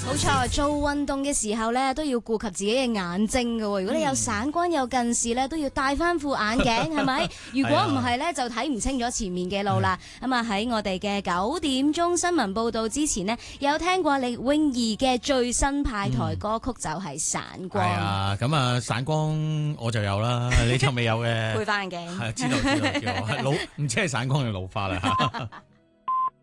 冇錯，做運動嘅時候咧都要顧及自己嘅眼睛㗎喎。如果你有散光有近視咧，都要戴翻副眼鏡，係咪？如果唔係咧，就睇唔清咗前面嘅路啦。咁啊喺我哋嘅9點鐘新聞報導之前呢，有聽過李泳兒嘅最新派台歌曲就係散光。 係啊，咁啊散光我就有啦，你就未有嘅。 配翻眼鏡。 係知道，老唔知係散光定老花啦。